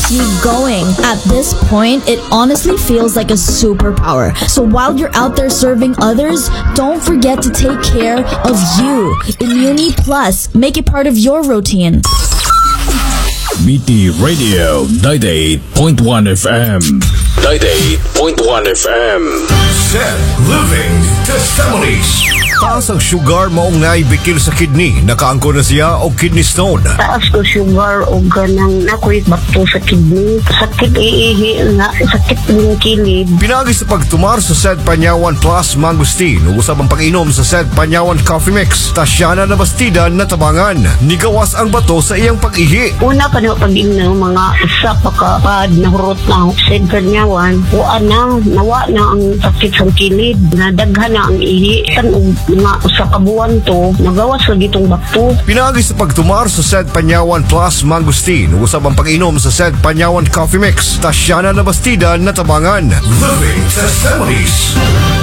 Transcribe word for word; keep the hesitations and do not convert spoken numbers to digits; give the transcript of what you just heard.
keeps you going. At this point, it honestly feels like a superpower. So while you're out there serving others, don't forget to take care of you. Immuni Plus, make it part of your routine. B T Radio ninety-eight point one F M. ninety-eight point one F M. Set Living Testimonies. Taas ang sugar maong naibikil sa kidney. Nakaangko na siya o kidney stone. Taas ko sugar o ganang nakoy bato sa kidney. Sakit iihi nga, sakit ng kilid. Pinagi sa pagtumar sa Sed Panyawan Plus Mangustin. Usab ang pag-inom sa Sed Panyawan Coffee Mix. Tasyana na bastida na tabangan. Nigawas ang bato sa iyang pag-ihi. Una pa na pag-inom mga isa pa kapad na hurot na Sed Panyawan. Uan na, nawa na ang sakit sa kilid. Nadaghan na ang ihi. Tanog mga sa kabuan to, nagawas sa gitong bato. Pinagi sa pagtumar sa Sed Panyawan Plus Mangustin. Usab ang pag-inom sa Sed Panyawan Coffee Mix. Tasyana na bastida na tabangan. Living Testimonies.